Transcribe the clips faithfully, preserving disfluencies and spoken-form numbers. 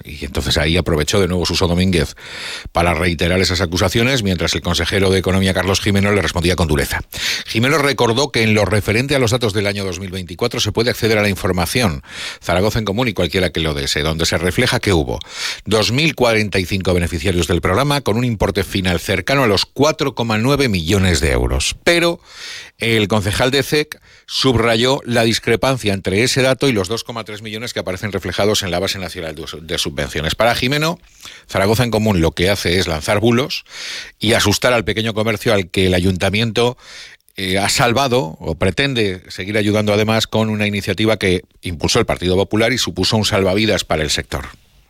Y entonces ahí aprovechó de nuevo Suso Domínguez para reiterar esas acusaciones, mientras el consejero de Economía, Carlos Gimeno, le respondía con dureza. Gimeno recordó que en lo referente a los datos del año dos mil veinticuatro se puede acceder a la información Zaragoza en Común y cualquiera que lo desee, donde se refleja que hubo dos mil cuarenta y cinco beneficiarios del programa con un importe final cercano a los cuatro coma nueve millones de euros. Pero el concejal de C E C subrayó la discrepancia entre ese dato y los dos coma tres millones que aparecen reflejados en la base nacional de subvenciones. Para Gimeno, Zaragoza en Común lo que hace es lanzar bulos y asustar al pequeño comercio al que el ayuntamiento eh, ha salvado o pretende seguir ayudando, además, con una iniciativa que impulsó el Partido Popular y supuso un salvavidas para el sector.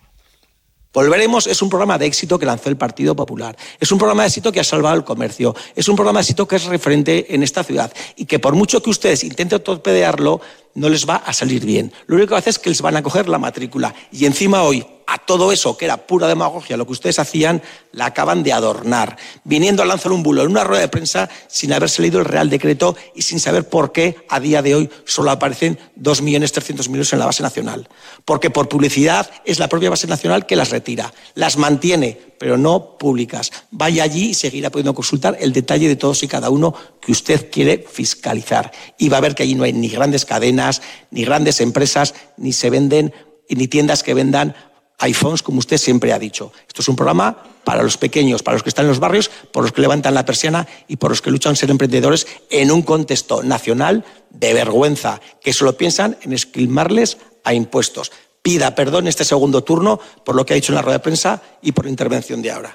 Volveremos es un programa de éxito que lanzó el Partido Popular. Es un programa de éxito que ha salvado el comercio. Es un programa de éxito que es referente en esta ciudad y que por mucho que ustedes intenten torpedearlo, no les va a salir bien. Lo único que hace es que les van a coger la matrícula. Y encima hoy, a todo eso, que era pura demagogia, lo que ustedes hacían, la acaban de adornar, viniendo a lanzar un bulo en una rueda de prensa sin haberse leído el Real Decreto y sin saber por qué a día de hoy solo aparecen dos millones trescientos mil euros en la base nacional. Porque por publicidad es la propia base nacional que las retira, las mantiene, pero no públicas. Vaya allí y seguirá pudiendo consultar el detalle de todos y cada uno que usted quiere fiscalizar. Y va a ver que allí no hay ni grandes cadenas, ni grandes empresas, ni se venden, ni tiendas que vendan iPhones, como usted siempre ha dicho. Esto es un programa para los pequeños, para los que están en los barrios, por los que levantan la persiana y por los que luchan ser emprendedores en un contexto nacional de vergüenza, que solo piensan en esquilmarles a impuestos. Pida perdón en este segundo turno por lo que ha dicho en la rueda de prensa y por la intervención de ahora.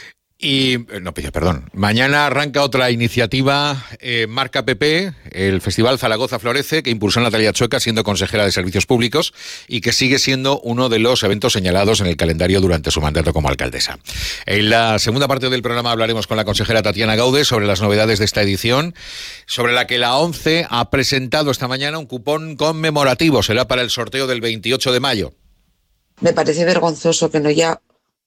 Y, no pide perdón, mañana arranca otra iniciativa, eh, Marca P P, el Festival Zaragoza Florece, que impulsó Natalia Chueca siendo consejera de Servicios Públicos y que sigue siendo uno de los eventos señalados en el calendario durante su mandato como alcaldesa. En la segunda parte del programa hablaremos con la consejera Tatiana Gaude sobre las novedades de esta edición, sobre la que la ONCE ha presentado esta mañana un cupón conmemorativo, será para el sorteo del veintiocho de mayo. Me parece vergonzoso que no ya...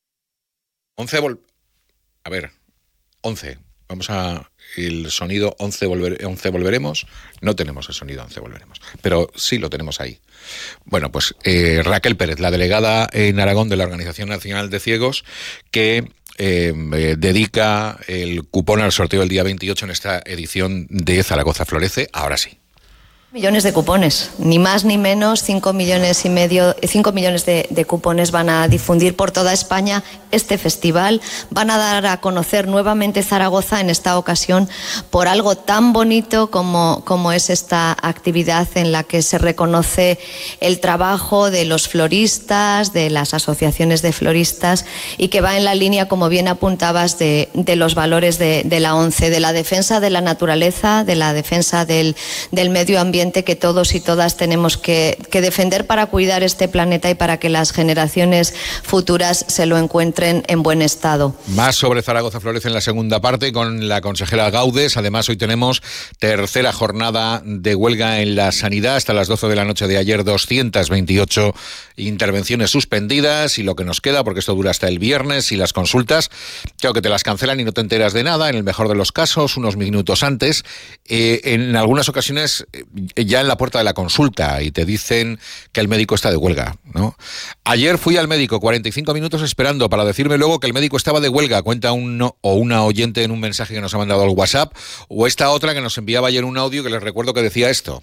ONCE vol... A ver, once. Vamos a... El sonido once, volver, once volveremos. No tenemos el sonido once volveremos, pero sí lo tenemos ahí. Bueno, pues eh, Raquel Pérez, la delegada en Aragón de la Organización Nacional de Ciegos, que eh, eh, dedica el cupón al sorteo el día veintiocho en esta edición de Zaragoza Florece. Ahora sí. Millones de cupones, ni más ni menos, cinco millones y medio, cinco millones de, de cupones van a difundir por toda España este festival, van a dar a conocer nuevamente Zaragoza en esta ocasión por algo tan bonito como, como es esta actividad en la que se reconoce el trabajo de los floristas, de las asociaciones de floristas y que va en la línea, como bien apuntabas, de, de los valores de, de la ONCE, de la defensa de la naturaleza, de la defensa del, del medio ambiente, que todos y todas tenemos que, que defender para cuidar este planeta y para que las generaciones futuras se lo encuentren en buen estado. Más sobre Zaragoza Florece en la segunda parte con la consejera Gaudes. Además, hoy tenemos tercera jornada de huelga en la sanidad. Hasta las doce de la noche de ayer, doscientas veintiocho intervenciones suspendidas y lo que nos queda, porque esto dura hasta el viernes, y las consultas, creo que te las cancelan y no te enteras de nada, en el mejor de los casos, unos minutos antes. Eh, en algunas ocasiones... Eh, ya en la puerta de la consulta y te dicen que el médico está de huelga, ¿no? Ayer fui al médico, cuarenta y cinco minutos esperando para decirme luego que el médico estaba de huelga, cuenta un o una oyente en un mensaje que nos ha mandado al WhatsApp, o esta otra que nos enviaba ayer un audio que les recuerdo que decía esto.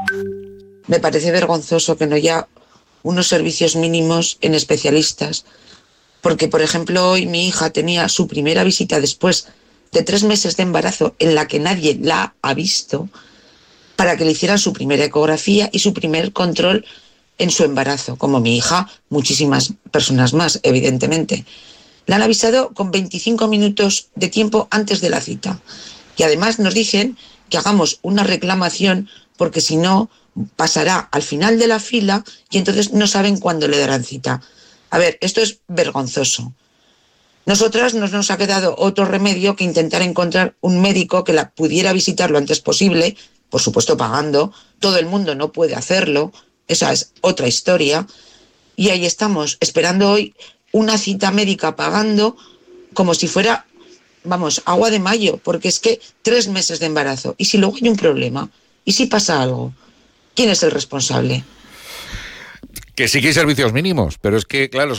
Me parece vergonzoso que no haya unos servicios mínimos en especialistas, porque por ejemplo hoy mi hija tenía su primera visita después de tres meses de embarazo en la que nadie la ha visto, para que le hicieran su primera ecografía y su primer control en su embarazo, como mi hija, muchísimas personas más, evidentemente. La han avisado con veinticinco minutos de tiempo antes de la cita. Y además nos dicen que hagamos una reclamación porque si no pasará al final de la fila y entonces no saben cuándo le darán cita. A ver, esto es vergonzoso. Nosotras no nos ha quedado otro remedio que intentar encontrar un médico que la pudiera visitar lo antes posible, por supuesto pagando. Todo el mundo no puede hacerlo, esa es otra historia, y ahí estamos, esperando hoy una cita médica pagando como si fuera, vamos, agua de mayo, porque es que tres meses de embarazo, y si luego hay un problema, y si pasa algo, ¿quién es el responsable? Que sí que hay servicios mínimos, pero es que, claro,